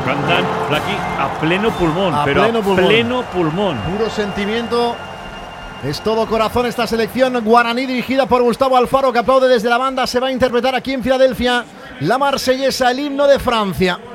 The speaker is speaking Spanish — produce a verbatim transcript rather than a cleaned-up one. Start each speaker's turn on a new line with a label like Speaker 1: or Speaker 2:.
Speaker 1: lo cantan aquí a pleno pulmón,
Speaker 2: a
Speaker 1: pero
Speaker 2: pleno
Speaker 1: a
Speaker 2: pulmón.
Speaker 1: pleno pulmón.
Speaker 2: Puro sentimiento. Es todo corazón esta selección guaraní dirigida por Gustavo Alfaro, que aplaude desde la banda. Se va a interpretar aquí en Filadelfia la marsellesa, el himno de Francia.